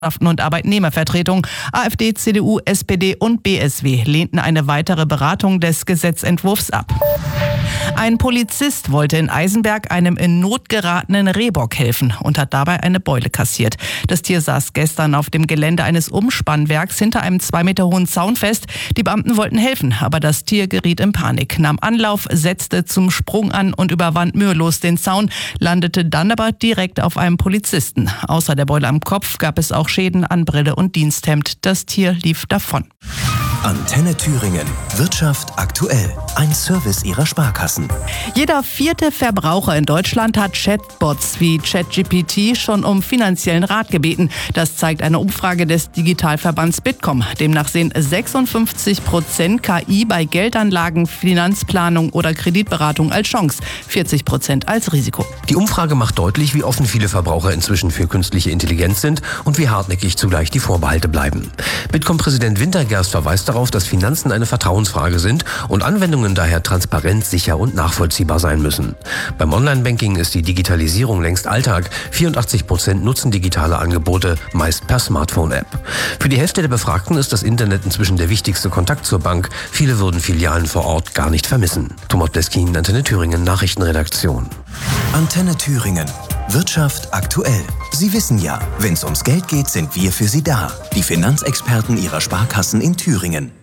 und Arbeitnehmervertretung, AfD, CDU, SPD und BSW lehnten eine weitere Beratung des Gesetzentwurfs ab. Ein Polizist wollte in Eisenberg einem in Not geratenen Rehbock helfen und hat dabei eine Beule kassiert. Das Tier saß gestern auf dem Gelände eines Umspannwerks hinter einem 2 Meter hohen Zaun fest. Die Beamten wollten helfen, aber das Tier geriet in Panik, nahm Anlauf, setzte zum Sprung an und überwand mühelos den Zaun, landete dann aber direkt auf einem Polizisten. Außer der Beule am Kopf gab es auch Schäden an Brille und Diensthemd. Das Tier lief davon. Antenne Thüringen. Wirtschaft aktuell. Ein Service Ihrer Sparkassen. Jeder 4. Verbraucher in Deutschland hat Chatbots wie ChatGPT schon um finanziellen Rat gebeten. Das zeigt eine Umfrage des Digitalverbands Bitkom. Demnach sehen 56% KI bei Geldanlagen, Finanzplanung oder Kreditberatung als Chance, 40% als Risiko. Die Umfrage macht deutlich, wie offen viele Verbraucher inzwischen für künstliche Intelligenz sind und wie hartnäckig zugleich die Vorbehalte bleiben. Bitkom-Präsident Wintergerst verweist darauf, dass Finanzen eine Vertrauensfrage sind und Anwendungen daher transparent, sicher und nachvollziehbar sein müssen. Beim Online-Banking ist die Digitalisierung längst Alltag. 84% nutzen digitale Angebote, meist per Smartphone-App. Für die Hälfte der Befragten ist das Internet inzwischen der wichtigste Kontakt zur Bank. Viele würden Filialen vor Ort gar nicht vermissen. Thomas Bleskin, Antenne Thüringen, Nachrichtenredaktion. Antenne Thüringen. Wirtschaft aktuell. Sie wissen ja, wenn es ums Geld geht, sind wir für Sie da. Die Finanzexperten Ihrer Sparkassen in Thüringen.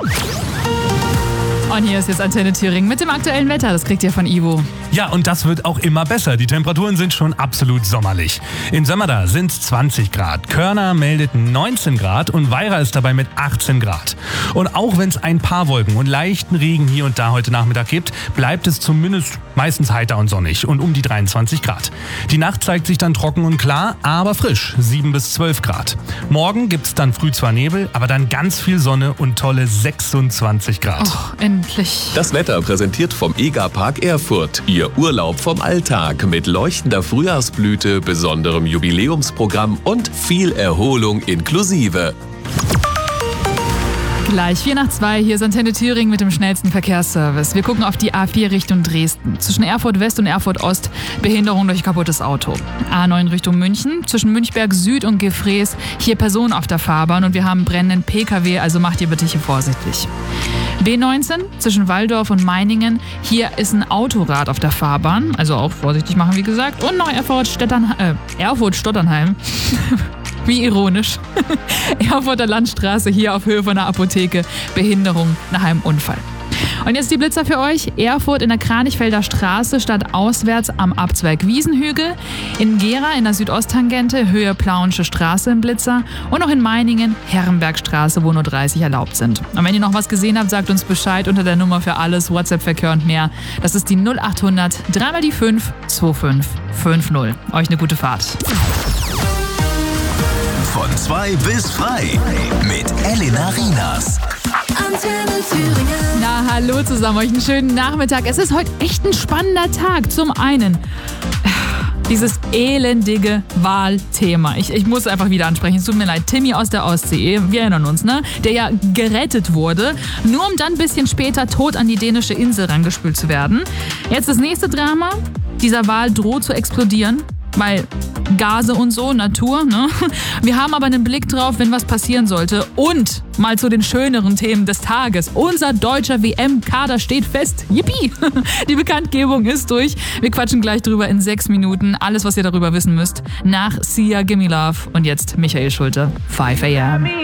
Und hier ist jetzt Antenne Thüringen mit dem aktuellen Wetter. Das kriegt ihr von Ivo. Ja, und das wird auch immer besser. Die Temperaturen sind schon absolut sommerlich. In Sömmerda sind es 20 Grad. Körner meldet 19 Grad und Weira ist dabei mit 18 Grad. Und auch wenn es ein paar Wolken und leichten Regen hier und da heute Nachmittag gibt, bleibt es zumindest meistens heiter und sonnig und um die 23 Grad. Die Nacht zeigt sich dann trocken und klar, aber frisch, 7 bis 12 Grad. Morgen gibt es dann früh zwar Nebel, aber dann ganz viel Sonne und tolle 26 Grad. Oh, endlich. Das Wetter präsentiert vom EGA-Park Erfurt. Ihr Urlaub vom Alltag mit leuchtender Frühjahrsblüte, besonderem Jubiläumsprogramm und viel Erholung inklusive. Gleich 1:04, hier ist Antenne Thüringen mit dem schnellsten Verkehrsservice. Wir gucken auf die A4 Richtung Dresden. Zwischen Erfurt West und Erfurt Ost Behinderung durch kaputtes Auto. A9 Richtung München, zwischen Münchberg Süd und Gefrees, hier Personen auf der Fahrbahn und wir haben brennenden PKW, also macht ihr bitte hier vorsichtig. B19 zwischen Walldorf und Meiningen, hier ist ein Autorad auf der Fahrbahn, also auch vorsichtig machen wie gesagt. Und noch Erfurt-Stotternheim. Wie ironisch. Erfurter Landstraße, hier auf Höhe von der Apotheke. Behinderung nach einem Unfall. Und jetzt die Blitzer für euch. Erfurt in der Kranichfelder Straße stadtauswärts am Abzweig Wiesenhügel. In Gera in der Südosttangente Höhe Plauensche Straße im Blitzer. Und noch in Meiningen Herrenbergstraße, wo nur 30 erlaubt sind. Und wenn ihr noch was gesehen habt, sagt uns Bescheid unter der Nummer für alles, WhatsApp-Verkehr und mehr. Das ist die 0800 3 die 5 2550. Euch eine gute Fahrt. Von 2 bis frei mit Elena Rienas. Antenne Thüringen. Na, hallo zusammen, euch einen schönen Nachmittag. Es ist heute echt ein spannender Tag. Zum einen dieses elendige Wahlthema. Ich muss einfach wieder ansprechen. Es tut mir leid. Timmy aus der Ostsee, wir erinnern uns, ne? Der ja gerettet wurde, nur um dann ein bisschen später tot an die dänische Insel rangespült zu werden. Jetzt das nächste Drama. Dieser Wal droht zu explodieren. Weil Gase und so, Natur, ne? Wir haben aber einen Blick drauf, wenn was passieren sollte. Und mal zu den schöneren Themen des Tages. Unser deutscher WM-Kader steht fest. Yippie! Die Bekanntgebung ist durch. Wir quatschen gleich drüber in 6 Minuten. Alles, was ihr darüber wissen müsst. Nach Sia, Gimme Love. Und jetzt Michael Schulte, 5 AM.